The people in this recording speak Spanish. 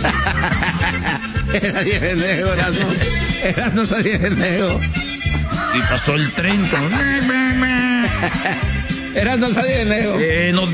Era 10 pendejos, era no salía pendejo. Y pasó el tren. Era no salía pendejo. No